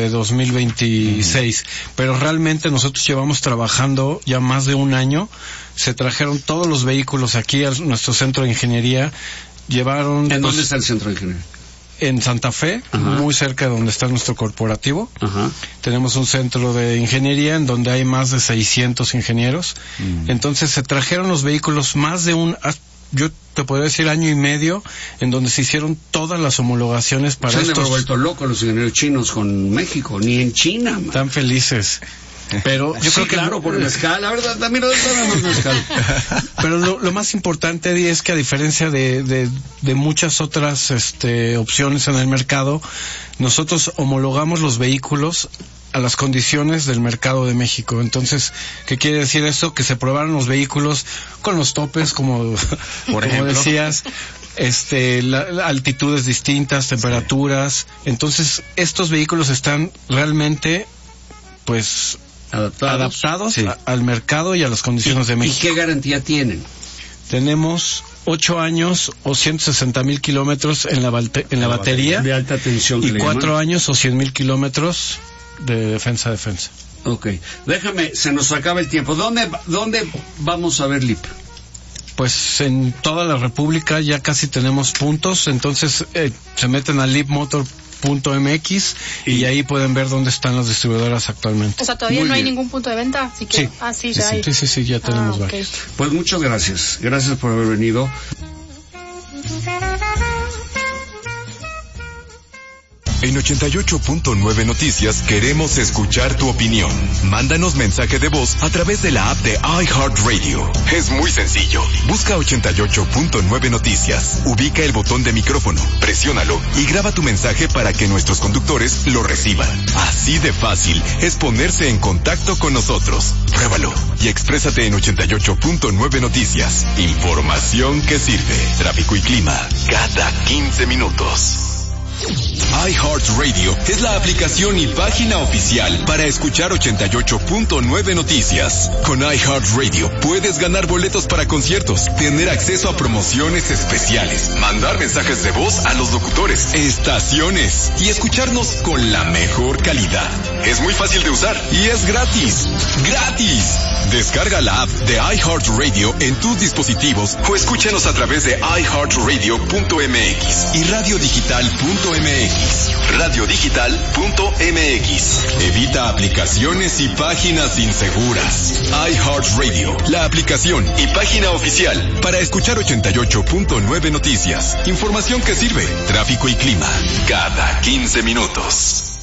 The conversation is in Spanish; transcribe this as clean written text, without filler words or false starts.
de 2026. Pero realmente nosotros llevamos trabajando ya más de un año. Se trajeron todos los vehículos aquí a nuestro centro de ingeniería. ¿En dónde está el centro de ingeniería? En Santa Fe, muy cerca de donde está nuestro corporativo. Ajá. Tenemos un centro de ingeniería en donde hay más de 600 ingenieros. Entonces se trajeron los vehículos más de yo te podría decir año y medio, en donde se hicieron todas las homologaciones para estos. Se han vuelto locos los ingenieros chinos con México, ni en China, man. Están felices. Pero yo creo que claro, por el mezcal, la verdad, también no tenemos mezcal. Pero lo más importante, Eddie, es que a diferencia de muchas otras opciones en el mercado, nosotros homologamos los vehículos a las condiciones del mercado de México. Entonces, ¿qué quiere decir esto? Que se probaron los vehículos con los topes, como decías, altitudes distintas, temperaturas. Entonces, estos vehículos están realmente, pues, adaptados al mercado y a las condiciones de México. ¿Y qué garantía tienen? Tenemos 8 años o 160,000 kilómetros en la batería de alta tensión y 4 años o 100,000 kilómetros de defensa. Ok, se nos acaba el tiempo. ¿Dónde vamos a ver LIP? Pues en toda la República ya casi tenemos puntos, entonces se meten a lipmotor.mx y ahí pueden ver dónde están las distribuidoras actualmente. O sea, todavía no hay ningún punto de venta, así que... Sí, ya tenemos varios. Pues muchas gracias. Gracias por haber venido. En 88.9 Noticias queremos escuchar tu opinión. Mándanos mensaje de voz a través de la app de iHeartRadio. Es muy sencillo. Busca 88.9 Noticias. Ubica el botón de micrófono, presiónalo y graba tu mensaje para que nuestros conductores lo reciban. Así de fácil es ponerse en contacto con nosotros. Pruébalo y exprésate en 88.9 Noticias. Información que sirve. Tráfico y clima cada 15 minutos. iHeartRadio es la aplicación y página oficial para escuchar 88.9 Noticias. Con iHeartRadio puedes ganar boletos para conciertos, tener acceso a promociones especiales, mandar mensajes de voz a los locutores, estaciones y escucharnos con la mejor calidad. Es muy fácil de usar y es gratis. ¡Gratis! Descarga la app de iHeartRadio en tus dispositivos o escúchanos a través de iHeartRadio.mx y radiodigital.mx. Radiodigital.mx. Evita aplicaciones y páginas inseguras. iHeartRadio, la aplicación y página oficial para escuchar 88.9 Noticias. Información que sirve. Tráfico y clima cada 15 minutos.